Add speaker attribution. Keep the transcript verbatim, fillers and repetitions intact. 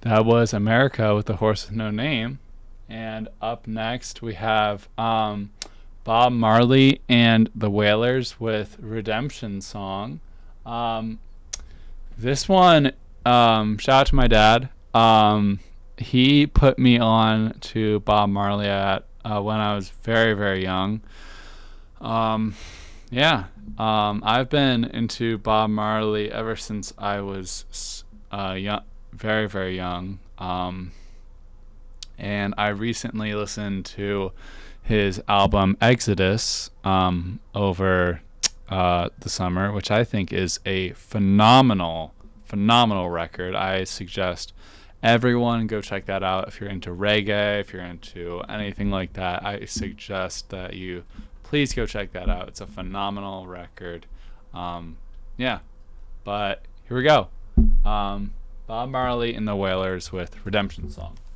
Speaker 1: That was America with the Horse with No Name. And up next we have um, Bob Marley and the Wailers with Redemption Song. Um, this one, um, shout out to my dad. Um, he put me on to Bob Marley at uh, when I was very, very young. Um, yeah, um, I've been into Bob Marley ever since I was uh, young, very, very young. Um, and I recently listened to his album Exodus um, over uh, the summer, which I think is a phenomenal, phenomenal record. I suggest everyone go check that out if you're into reggae, if you're into anything like that. I suggest that you please go check that out. It's a phenomenal record. Um, yeah, but here we go. Um, Bob Marley and the Wailers with Redemption Song.